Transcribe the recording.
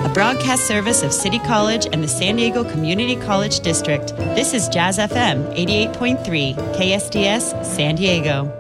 a broadcast service of City College and the San Diego Community College District. This is Jazz FM 88.3, KSDS San Diego.